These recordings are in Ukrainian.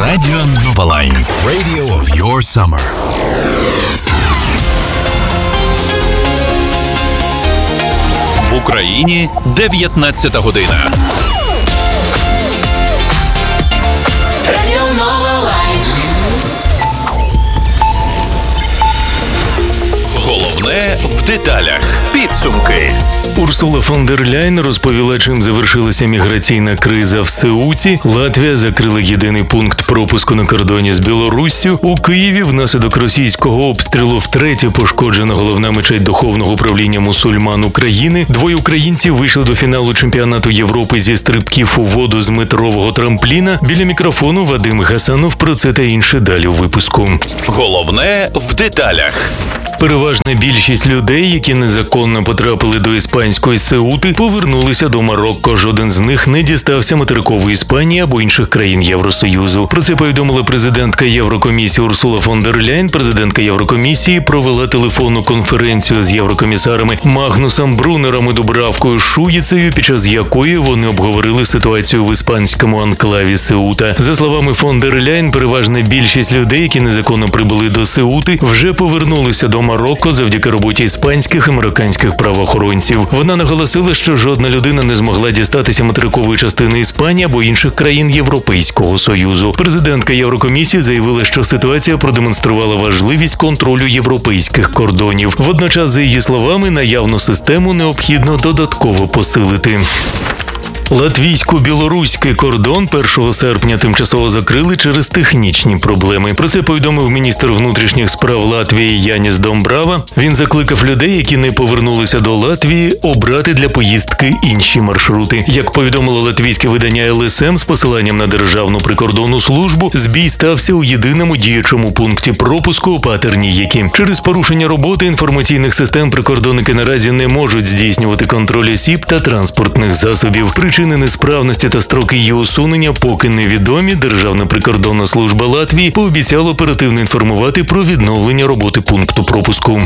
Радіо Нова Лайн. Radio of your summer. В Україні 19 година. Радіо Нова Лайн. Головне в деталях. Підсумки. Урсула фон дер Ляйн розповіла, чим завершилася міграційна криза в Сеуті. Латвія закрила єдиний пункт пропуску на кордоні з Білоруссю. У Києві внаслідок російського обстрілу втретє пошкоджена головна мечеть Духовного управління мусульман України. Двоє українців вийшли до фіналу чемпіонату Європи зі стрибків у воду з метрового трампліна. Біля мікрофону Вадим Гасанов. Про це та інше далі у випуску. Головне в деталях. Переважна більшість людей, які незаконно потрапили до іспанської Сеути, повернулися до Марокко. Жоден з них не дістався материкової Іспанії або інших країн Євросоюзу. Про це повідомила президентка Єврокомісії Урсула фон дер Ляйн. Президентка Єврокомісії провела телефонну конференцію з єврокомісарами Магнусом Брунером і Дубравкою Шуїцею, під час якої вони обговорили ситуацію в іспанському анклаві Сеута. За словами фон дер Ляйн, переважна більшість людей, які незаконно прибули до Сеути, вже повернулися до Марокко завдяки роботі іспанських і марокканських правоохоронців. Вона наголосила, що жодна людина не змогла дістатися материкової частини Іспанії або інших країн Європейського Союзу. Президентка Єврокомісії заявила, що ситуація продемонструвала важливість контролю європейських кордонів. Водночас, за її словами, наявну систему необхідно додатково посилити. Латвійсько-білоруський кордон 1 серпня тимчасово закрили через технічні проблеми. Про це повідомив міністр внутрішніх справ Латвії Яніс Домбрава. Він закликав людей, які не повернулися до Латвії, обрати для поїздки інші маршрути. Як повідомило латвійське видання ЛСМ з посиланням на Державну прикордонну службу, збій стався у єдиному діючому пункті пропуску у Патернієкі. Через порушення роботи інформаційних систем прикордонники наразі не можуть здійснювати контроль осіб та транспортних засобів. Причини несправності та строки її усунення поки невідомі. Державна прикордонна служба Латвії пообіцяла оперативно інформувати про відновлення роботи пункту пропуску.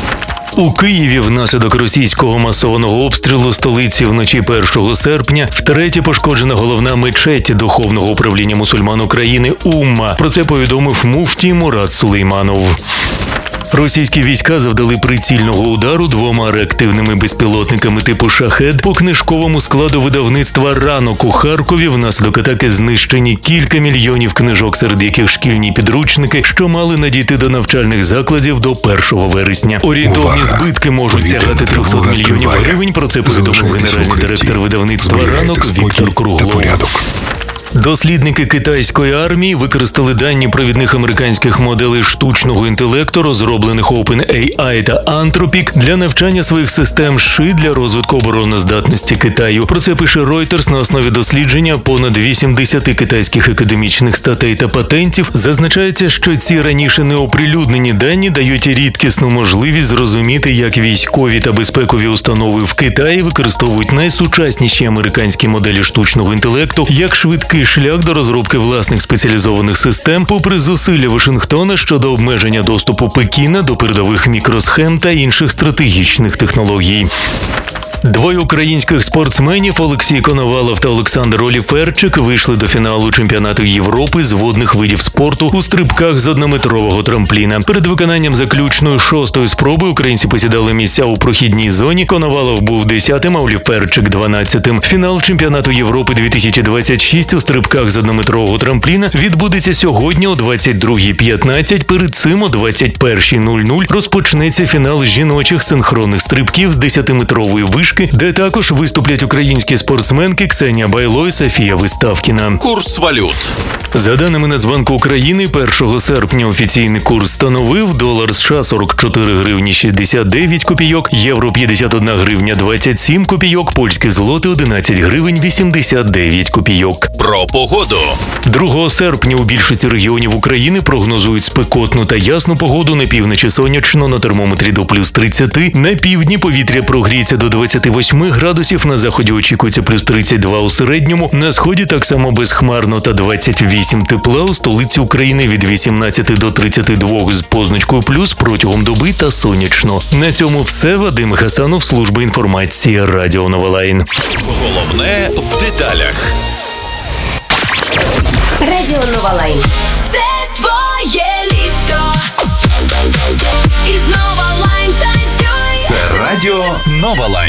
У Києві внаслідок російського масованого обстрілу столиці вночі 1 серпня втретє пошкоджена головна мечеть Духовного управління мусульман України Умма. Про це повідомив муфтій Мурат Сулейманов. Російські війська завдали прицільного удару двома реактивними безпілотниками типу «Шахед» по книжковому складу видавництва «Ранок» у Харкові. Внаслідок атаки знищені кілька мільйонів книжок, серед яких шкільні підручники, що мали надійти до навчальних закладів до 1 вересня. Орієнтовні збитки можуть сягати 300 мільйонів гривень. Про це повідомив генеральний директор видавництва «Ранок» Віктор Круглов. Дослідники китайської армії використали дані провідних американських моделей штучного інтелекту, розроблених OpenAI та Anthropic, для навчання своїх систем ШИ для розвитку обороноздатності Китаю. Про це пише Reuters на основі дослідження понад 80 китайських академічних статей та патентів. Зазначається, що ці раніше неоприлюднені дані дають рідкісну можливість зрозуміти, як військові та безпекові установи в Китаї використовують найсучасніші американські моделі штучного інтелекту як швидкий шлях до розробки власних спеціалізованих систем, попри зусилля Вашингтона щодо обмеження доступу Пекіна до передових мікросхем та інших стратегічних технологій. Двоє українських спортсменів Олексій Коновалов та Олександр Оліферчик вийшли до фіналу чемпіонату Європи з водних видів спорту у стрибках з однометрового трампліна. Перед виконанням заключної 6-ї спроби українці посідали місця у прохідній зоні. Коновалов був 10-тим, а Оліферчик – 12-тим. Фінал чемпіонату Європи 2026 у стрибках з однометрового трампліна відбудеться сьогодні о 22:15. Перед цим о 21:00 розпочнеться фінал жіночих синхронних стрибків з 10-метрової вишки, де також виступлять українські спортсменки Ксенія Байло і Софія Виставкіна. Курс валют. За даними Нацбанку України, 1 серпня офіційний курс становив долар США 44 гривні 69 копійок, євро 51 гривня 27 копійок, польські злоти 11 гривень 89 копійок. Про погоду. 2 серпня у більшості регіонів України прогнозують спекотну та ясну погоду. На півночі сонячно, на термометрі до плюс 30, на півдні повітря прогріється до 28 градусів, на заході очікується плюс 32 у середньому, на сході так само безхмарно та 28 тепла, у столиці України від 18 до 32 з позначкою плюс протягом доби та сонячно. На цьому все. Вадим Гасанов, служба інформації, Радіо Нова Лайн. Головне в деталях. Радіо Нова Лайн. Це твоє літо. І знову лайн танцює. Це радіо Нова Лайн.